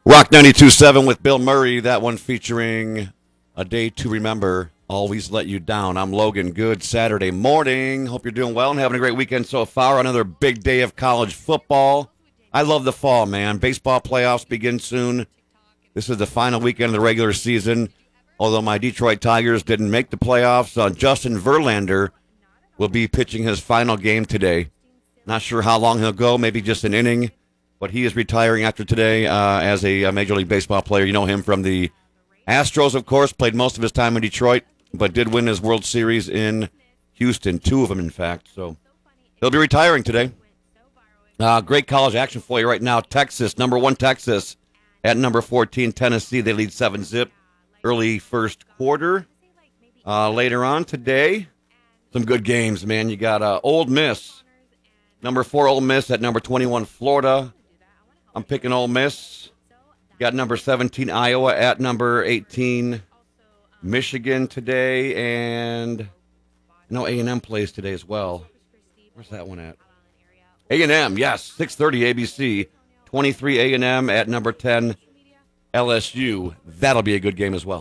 Rock 92.7 with Bill Murray. That one featuring A Day to Remember, Always Let You Down. I'm Logan. Good Saturday morning. Hope you're doing well and having a great weekend so far. Another big day of college football. I love the fall, man. Baseball playoffs begin soon. This is the final weekend of the regular season. Although my Detroit Tigers didn't make the playoffs, Justin Verlander will be pitching his final game today. Not sure how long he'll go, maybe just an inning. But he is retiring after today as a Major League Baseball player. You know him from the Astros, of course. Played most of his time in Detroit, but did win his World Series in Houston. 2 of them, in fact. So he'll be retiring today. Great college action for you right now. Texas, number 1 Texas at number 14 Tennessee. They lead 7-zip early first quarter. Later on today, some good games, man. You got Ole Miss, number 4 Ole Miss at number 21 Florida. I'm picking Ole Miss. Got number 17 Iowa at number 18 Michigan today, and I know A&M plays today as well. Where's that one at? A&M, yes, 6:30 ABC. 23 A&M at number 10 LSU. That'll be a good game as well.